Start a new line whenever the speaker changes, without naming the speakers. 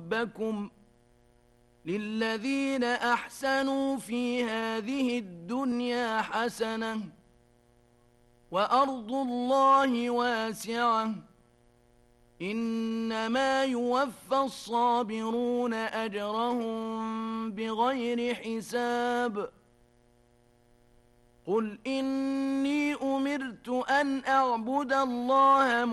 ربكم للذين أحسنوا في هذه الدنيا حسنة وأرض الله واسعة إنما يوفى الصابرون أجرهم بغير حساب قل إني أمرت أن أعبد الله